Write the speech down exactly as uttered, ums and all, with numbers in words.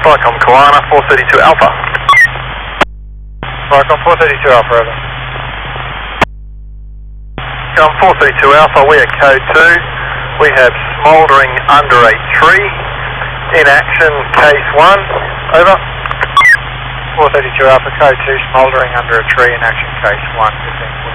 Flycom Koana, four thirty-two Alpha. Flycom four thirty-two Alpha, over. Come four thirty-two Alpha, we are code two. We have smouldering under a tree. In action, case one, over. four thirty-two Alpha, code two, smouldering under a tree, in action, case one, fifteen.